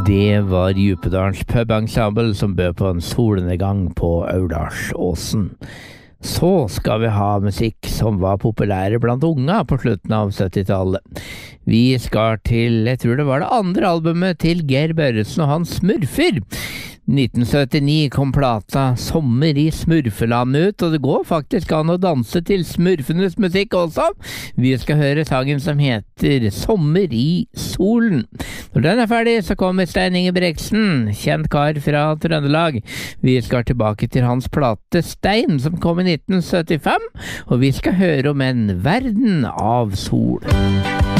Det var Djupedalens pubensemble som bød på en solnedgang på Aurdalsåsen. Så skal vi ha musikk som var populære blant unga på slutten av 70-tallet. Vi skal til, jeg tror det var det andre albumet til Geir Børresen og hans Smurfer. 1979 kom plata Sommer i Smurfeland ut, og det går faktisk an å danse til smurfenes musikk også. Vi skal høre sangen som heter Sommer i solen. Når den er ferdig, så kommer Stein Ingebretsen, kjent kar fra Trøndelag. Vi skal tilbake til hans plate Stein, som kom i 1975, og vi skal høre om en verden av sol.